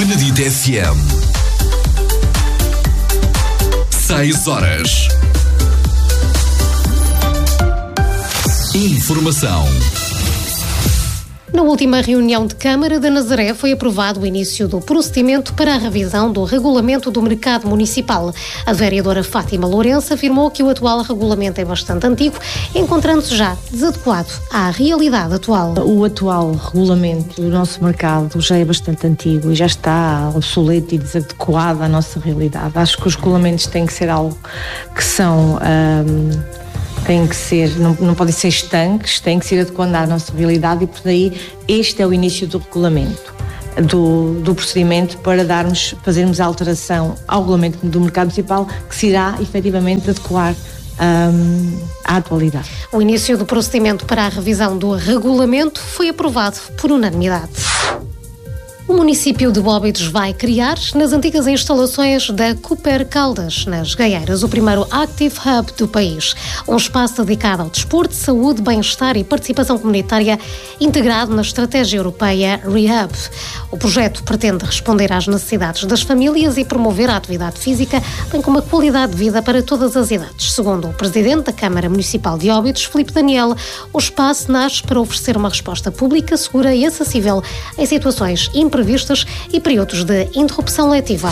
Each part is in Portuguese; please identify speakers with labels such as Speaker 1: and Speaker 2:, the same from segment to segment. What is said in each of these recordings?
Speaker 1: Benedito FM. 6 horas. Informação.
Speaker 2: Na última reunião de Câmara de Nazaré foi aprovado o início do procedimento para a revisão do regulamento do mercado municipal. A vereadora Fátima Lourenço afirmou que o atual regulamento é bastante antigo, encontrando-se já desadequado à realidade atual.
Speaker 3: O atual regulamento do nosso mercado já é bastante antigo e já está obsoleto e desadequado à nossa realidade. Acho que os regulamentos têm que ser algo que são... têm que ser, não podem ser estanques, têm que ser adequando à nossa realidade e por daí este é o início do regulamento, do procedimento para fazermos a alteração ao regulamento do mercado municipal que se irá efetivamente adequar à atualidade.
Speaker 2: O início do procedimento para a revisão do regulamento foi aprovado por unanimidade. O município de Óbidos vai criar, nas antigas instalações da Cooper Caldas, nas Gaieiras, o primeiro Active Hub do país. Um espaço dedicado ao desporto, saúde, bem-estar e participação comunitária integrado na estratégia europeia ReHub. O projeto pretende responder às necessidades das famílias e promover a atividade física, bem como a qualidade de vida para todas as idades. Segundo o presidente da Câmara Municipal de Óbidos, Filipe Daniel, o espaço nasce para oferecer uma resposta pública, segura e acessível em situações imprevistas e períodos de interrupção letiva.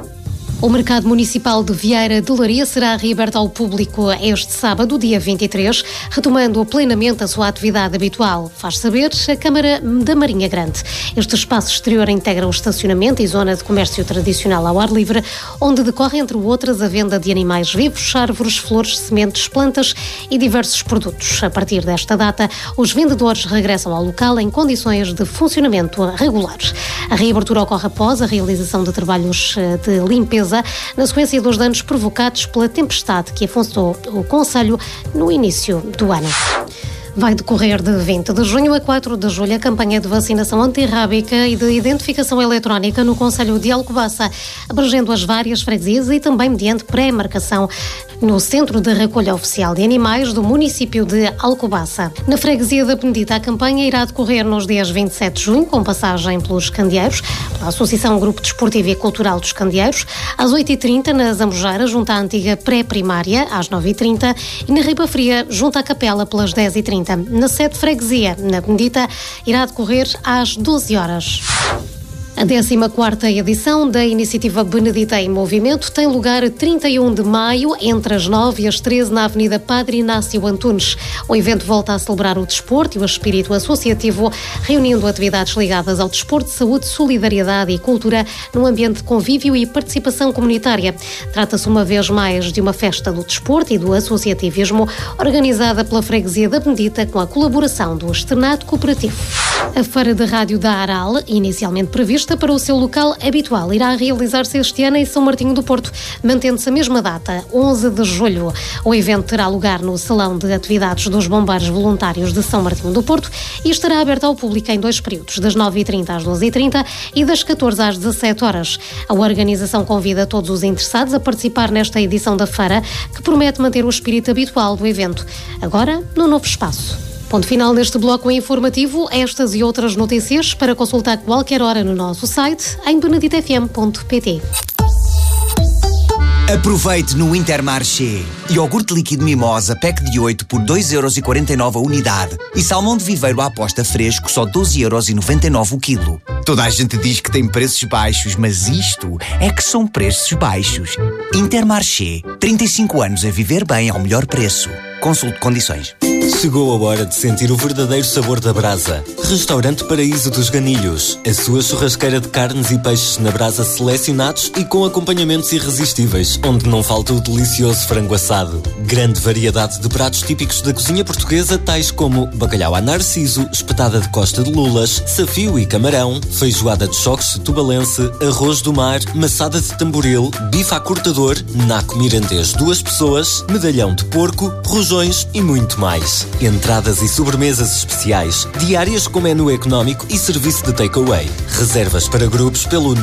Speaker 2: O mercado municipal de Vieira de Leiria será reaberto ao público este sábado, dia 23, retomando plenamente a sua atividade habitual, faz saber a Câmara da Marinha Grande. Este espaço exterior integra o estacionamento e zona de comércio tradicional ao ar livre, onde decorre, entre outras, a venda de animais vivos, árvores, flores, sementes, plantas e diversos produtos. A partir desta data, os vendedores regressam ao local em condições de funcionamento regular. A reabertura ocorre após a realização de trabalhos de limpeza na sequência dos danos provocados pela tempestade que afastou o concelho no início do ano. Vai decorrer de 20 de junho a 4 de julho a campanha de vacinação antirrábica e de identificação eletrónica no concelho de Alcobaça, abrangendo as várias freguesias e também mediante pré-marcação no Centro de Recolha Oficial de Animais do município de Alcobaça. Na freguesia da Benedita, a campanha irá decorrer nos dias 27 de junho, com passagem pelos Candeeiros, pela Associação Grupo Desportivo e Cultural dos Candeeiros, às 8h30 na Zambujeira, junto à antiga pré-primária, às 9h30, e na Riba Fria, junto à Capela, pelas 10h30. Na sede freguesia, na Benedita, irá decorrer às 12 horas. A 14ª edição da Iniciativa Benedita em Movimento tem lugar a 31 de maio, entre as 9 e as 13, na Avenida Padre Inácio Antunes. O evento volta a celebrar o desporto e o espírito associativo, reunindo atividades ligadas ao desporto, saúde, solidariedade e cultura num ambiente de convívio e participação comunitária. Trata-se uma vez mais de uma festa do desporto e do associativismo, organizada pela Freguesia da Benedita com a colaboração do Externato Cooperativo. A Feira de Rádio da Aral, inicialmente prevista para o seu local habitual, irá realizar-se este ano em São Martinho do Porto, mantendo-se a mesma data, 11 de julho. O evento terá lugar no Salão de Atividades dos Bombeiros Voluntários de São Martinho do Porto e estará aberto ao público em 2 períodos, das 9h30 às 12h30 e das 14 às 17 horas. A organização convida todos os interessados a participar nesta edição da feira, que promete manter o espírito habitual do evento, agora no novo espaço. Ponto final neste bloco informativo. Estas e outras notícias para consultar qualquer hora no nosso site em beneditofm.pt.
Speaker 4: Aproveite no Intermarché. Iogurte líquido Mimosa, pack de 8 por 2,49€ a unidade. E salmão de viveiro à aposta fresco, só 12,99€ o quilo. Toda a gente diz que tem preços baixos, mas isto é que são preços baixos. Intermarché. 35 anos a viver bem ao melhor preço. Consulte condições.
Speaker 5: Chegou a hora de sentir o verdadeiro sabor da brasa. Restaurante Paraíso dos Ganilhos. A sua churrasqueira de carnes e peixes na brasa selecionados e com acompanhamentos irresistíveis, onde não falta o delicioso frango assado. Grande variedade de pratos típicos da cozinha portuguesa, tais como bacalhau à narciso, espetada de costa de lulas, safio e camarão, feijoada de choques tubalense, arroz do mar, maçada de tamboril, bife à cortador, naco mirandês 2 pessoas, medalhão de porco, rojões e muito mais. Entradas e sobremesas especiais, diárias com menu económico e serviço de takeaway. Reservas para grupos pelo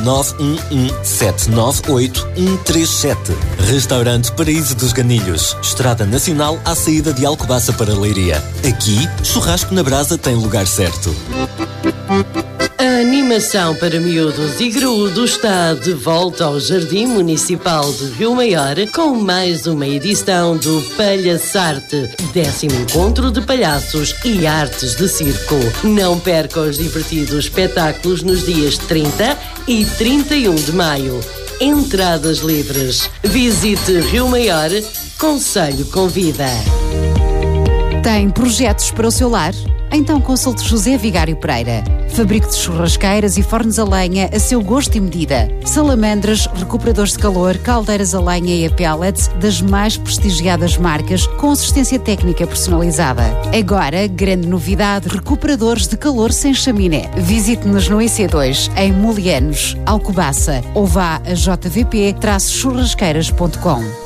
Speaker 5: 911-798-137. Restaurante Paraíso dos Ganilhos. Estrada Nacional à saída de Alcobaça para Leiria. Aqui, churrasco na brasa tem lugar certo.
Speaker 3: A
Speaker 6: animação para miúdos e graúdos está de volta ao Jardim Municipal de Rio Maior com mais uma edição do Palhaçarte, 10º encontro de palhaços e artes de circo. Não perca os divertidos espetáculos nos dias 30 e 31 de maio. Entradas livres. Visite Rio Maior, Conselho convida.
Speaker 7: Tem projetos para o seu lar? Então consulte José Vigário Pereira. Fabrico de churrasqueiras e fornos a lenha a seu gosto e medida. Salamandras, recuperadores de calor, caldeiras a lenha e a pellets das mais prestigiadas marcas com assistência técnica personalizada. Agora, grande novidade, recuperadores de calor sem chaminé. Visite-nos no IC2, em Molianos, Alcobaça, ou vá a jvp-churrasqueiras.com.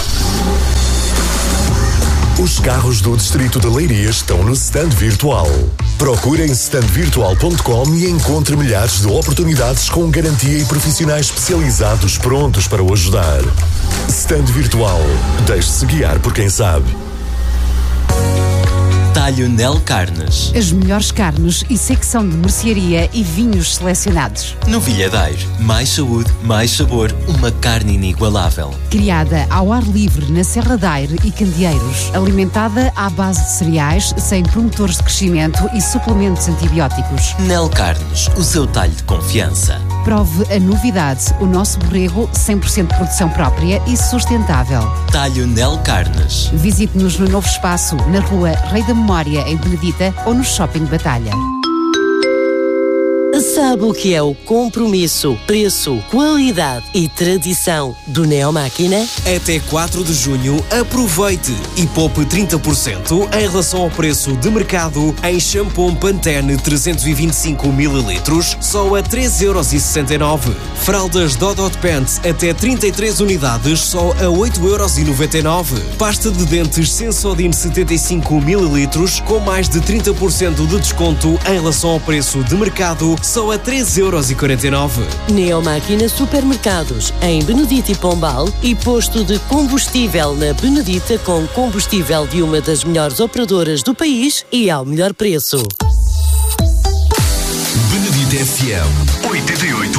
Speaker 8: Os carros do Distrito de Leiria estão no stand virtual. Procure em standvirtual.com e encontre milhares de oportunidades com garantia e profissionais especializados prontos para o ajudar. Stand virtual. Deixe-se guiar por quem sabe.
Speaker 5: Talho Nel Carnes.
Speaker 7: As melhores carnes e secção de mercearia e vinhos selecionados.
Speaker 5: Novilhadeiro. Mais saúde, mais sabor. Uma carne inigualável.
Speaker 7: Criada ao ar livre na Serra da Aire e Candeeiros. Alimentada à base de cereais, sem promotores de crescimento e suplementos antibióticos.
Speaker 5: Nel Carnes. O seu talho de confiança.
Speaker 7: Prove a novidade. O nosso borrego 100% de produção própria e sustentável.
Speaker 5: Talho Nel Carnes.
Speaker 7: Visite-nos no novo espaço, na rua Rei da Memória, em Benedita, ou no Shopping Batalha.
Speaker 6: Sabe o que é o compromisso, preço, qualidade e tradição do Neomáquina?
Speaker 1: Até 4 de junho, aproveite e poupe 30% em relação ao preço de mercado em shampoo Pantene 325 ml, só a 3,69€. Fraldas Dodot Pants até 33 unidades, só a 8,99€. Pasta de dentes Sensodyne 75 ml, com mais de 30% de desconto em relação ao preço de mercado, só a 3,49€.
Speaker 6: Neomáquina Supermercados, em Benedita e Pombal, e posto de combustível na Benedita com combustível de uma das melhores operadoras do país e ao melhor preço.
Speaker 1: Benedita FM 88,8.